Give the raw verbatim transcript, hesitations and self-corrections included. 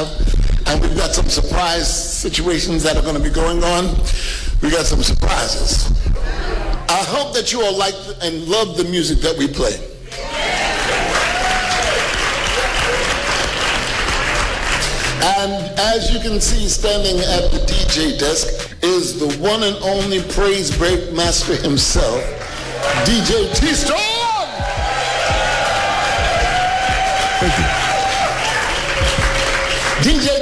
have. And we've got some surprise situations that are going to be going on. We got some surprises. I hope that you all like and love the music that we play. And as you can see, standing at the D J desk is the one and only praise break master himself, D J T-Storm! Thank you. D J